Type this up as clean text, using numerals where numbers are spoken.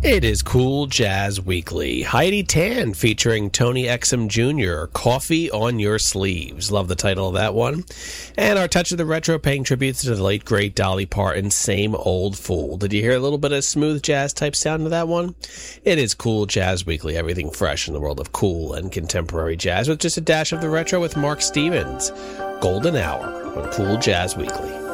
It is Cool Jazz Weekly. Heidi Tan featuring Tony Exum Jr., Coffee on Your Sleeves. Love the title of that one. And our Touch of the Retro paying tributes to the late, great Dolly Parton, Same Old Fool. Did you hear a little bit of smooth jazz type sound to that one? It is Cool Jazz Weekly. Everything fresh in the world of cool and contemporary jazz with just a dash of the retro with Mark Stevens. Golden Hour on Cool Jazz Weekly.